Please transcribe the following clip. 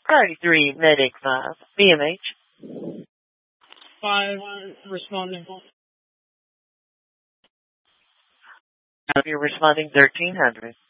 Priority 3, Medic 5, BMH. 5 responding. You're responding 1300.